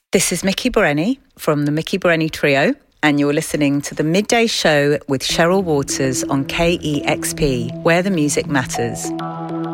This is Mickey Boreni from the Mickey Boreni Trio, and you're listening to the Midday Show with Cheryl Waters on KEXP, where the music matters.